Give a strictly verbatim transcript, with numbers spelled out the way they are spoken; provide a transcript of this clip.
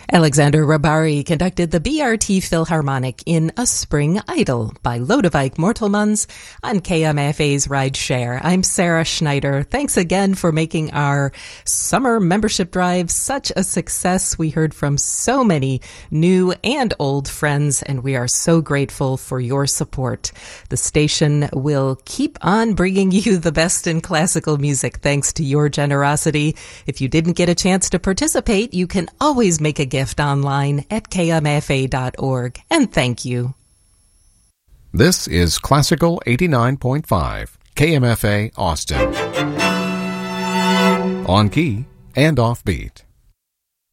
Alexander Rabari conducted the B R T Philharmonic in A Spring Idyll by Lodewijk Mortelmans on K M F A's Ride Share. I'm Sarah Schneider. Thanks again for making our summer membership drive such a success. We heard from so many new and old friends, and we are so grateful for your support. The station will keep on bringing you the best in classical music thanks to your generosity. If you didn't get a chance to participate, you can always make a gift online at k m f a dot org. And thank you. This is Classical eighty-nine point five, K M F A Austin. On key and offbeat.